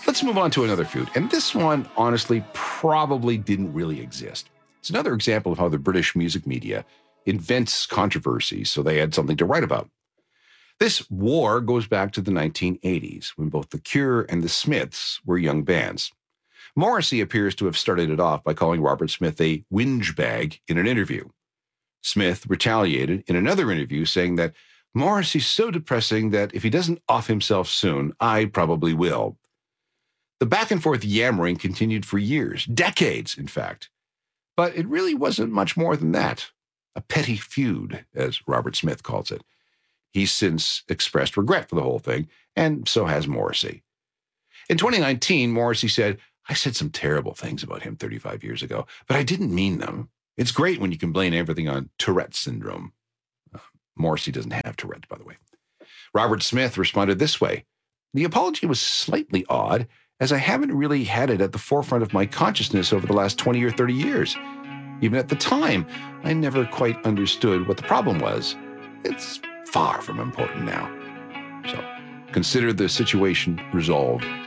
Let's move on to another feud. And this one, honestly, probably didn't really exist. It's another example of how the British music media invents controversies so they had something to write about. This war goes back to the 1980s, when both The Cure and The Smiths were young bands. Morrissey appears to have started it off by calling Robert Smith a whinge bag in an interview. Smith retaliated in another interview, saying that Morrissey's so depressing that if he doesn't off himself soon, I probably will. The back and forth yammering continued for years, decades, in fact. But it really wasn't much more than that. A petty feud, as Robert Smith calls it. He's since expressed regret for the whole thing, and so has Morrissey. In 2019, Morrissey said, I said some terrible things about him 35 years ago, but I didn't mean them. It's great when you can blame everything on Tourette's syndrome. Morrissey doesn't have Tourette's, by the way. Robert Smith responded this way. The apology was slightly odd, as I haven't really had it at the forefront of my consciousness over the last 20 or 30 years. Even at the time, I never quite understood what the problem was. It's far from important now. So consider the situation resolved